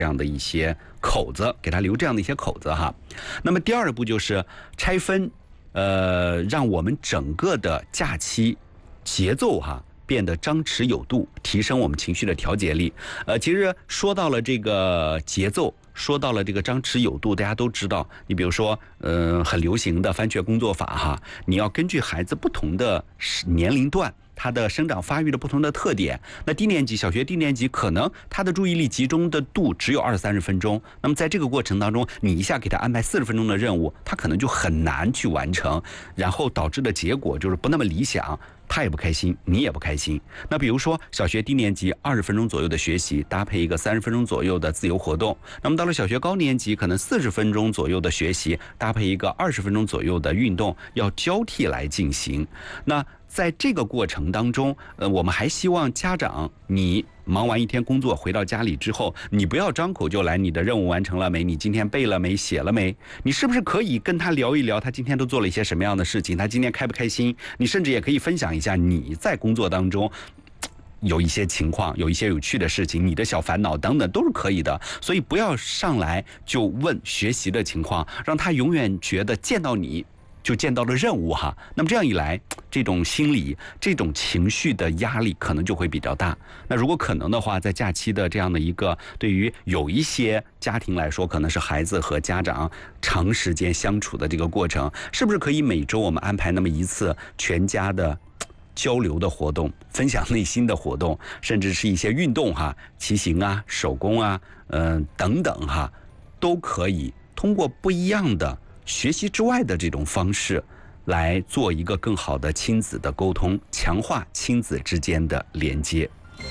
这样的一些口子，给他留这样的一些口子哈。那么第二步就是拆分，让我们整个的假期节奏哈变得张弛有度，提升我们情绪的调节力。其实说到了这个节奏，说到了这个张弛有度，大家都知道，你比如说，很流行的番茄工作法哈，你要根据孩子不同的年龄段，他的生长发育的不同的特点，那低年级、小学低年级可能他的注意力集中的度只有20-30分钟，那么在这个过程当中，你一下给他安排40分钟的任务，他可能就很难去完成，然后导致的结果就是不那么理想。他也不开心，你也不开心。那比如说小学低年级20分钟左右的学习，搭配一个30分钟左右的自由活动。那么到了小学高年级，可能40分钟左右的学习，搭配一个20分钟左右的运动，要交替来进行。那在这个过程当中，我们还希望家长，你忙完一天工作回到家里之后，你不要张口就来，你的任务完成了没？你今天背了没？写了没？你是不是可以跟他聊一聊，他今天都做了一些什么样的事情？他今天开不开心？你甚至也可以分享一下你在工作当中有一些情况，有一些有趣的事情，你的小烦恼等等都是可以的。所以不要上来就问学习的情况，让他永远觉得见到你就见到了任务哈。那么这样一来，这种心理、这种情绪的压力可能就会比较大。那如果可能的话，在假期的这样的一个，对于有一些家庭来说，可能是孩子和家长长时间相处的这个过程，是不是可以每周我们安排那么一次全家的交流的活动，分享内心的活动，甚至是一些运动哈，骑行啊、手工啊，等等哈，都可以通过不一样的学习之外的这种方式来做一个更好的亲子的沟通，强化亲子之间的连接。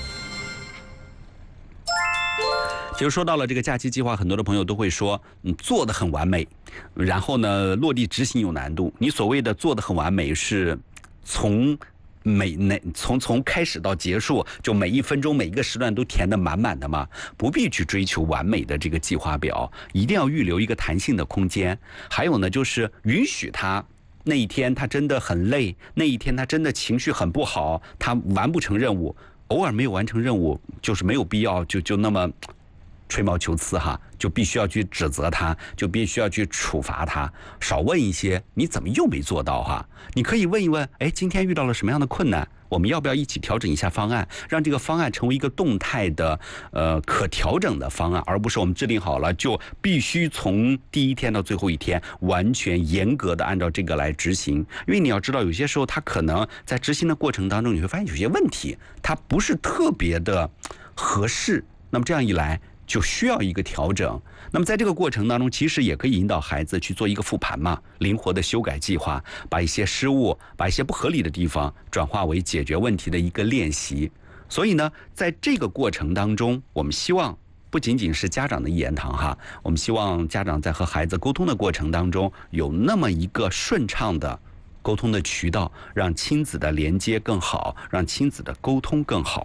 其实说到了这个假期计划，很多的朋友都会说，做得很完美，然后呢，落地执行有难度。你所谓的做得很完美，是从开始到结束，就每一分钟每一个时段都填得满满的吗？不必去追求完美的这个计划表，一定要预留一个弹性的空间。还有呢，就是允许他那一天他真的很累，那一天他真的情绪很不好，他完不成任务，偶尔没有完成任务，就是没有必要就那么吹毛求疵哈，就必须要去指责他，就必须要去处罚他。少问一些你怎么又没做到哈？你可以问一问，今天遇到了什么样的困难？我们要不要一起调整一下方案，让这个方案成为一个动态的可调整的方案，而不是我们制定好了就必须从第一天到最后一天完全严格的按照这个来执行。因为你要知道，有些时候他可能在执行的过程当中，你会发现有些问题它不是特别的合适，那么这样一来就需要一个调整。那么在这个过程当中，其实也可以引导孩子去做一个复盘嘛，灵活的修改计划，把一些失误，把一些不合理的地方转化为解决问题的一个练习。所以呢，在这个过程当中，我们希望不仅仅是家长的一言堂哈，我们希望家长在和孩子沟通的过程当中，有那么一个顺畅的沟通的渠道，让亲子的连接更好，让亲子的沟通更好。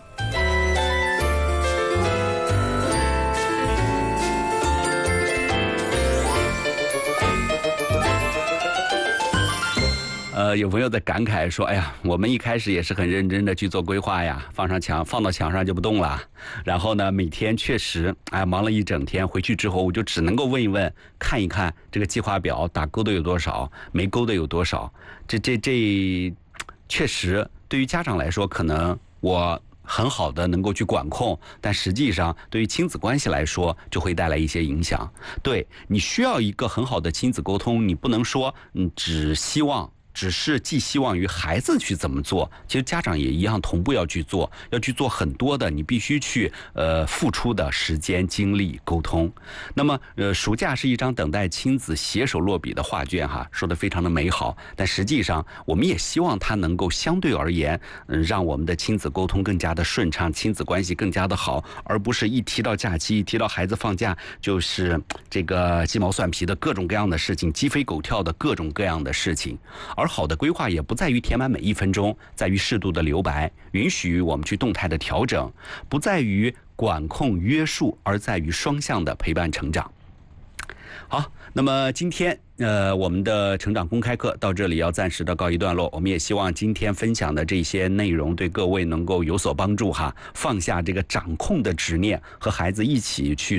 有朋友在感慨说，哎呀，我们一开始也是很认真的去做规划呀，放到墙上就不动了。然后呢，每天确实忙了一整天，回去之后我就只能够问一问，看一看这个计划表打勾的有多少，没勾的有多少。这确实对于家长来说，可能我很好的能够去管控，但实际上对于亲子关系来说就会带来一些影响。对，你需要一个很好的亲子沟通，你不能说只是寄希望于孩子去怎么做，其实家长也一样同步要去做很多的你必须去付出的时间、精力、沟通。那么暑假是一张等待亲子携手落笔的画卷哈，说得非常的美好，但实际上我们也希望它能够相对而言让我们的亲子沟通更加的顺畅，亲子关系更加的好，而不是一提到假期，一提到孩子放假就是这个鸡毛蒜皮的各种各样的事情，鸡飞狗跳的各种各样的事情。而好的规划也不在于填满每一分钟，在于适度的留白，允许我们去动态的调整，不在于管控约束，而在于双向的陪伴成长。好，那么今天我们的成长公开课到这里要暂时的告一段落。我们也希望今天分享的这些内容对各位能够有所帮助哈，放下这个掌控的执念，和孩子一起去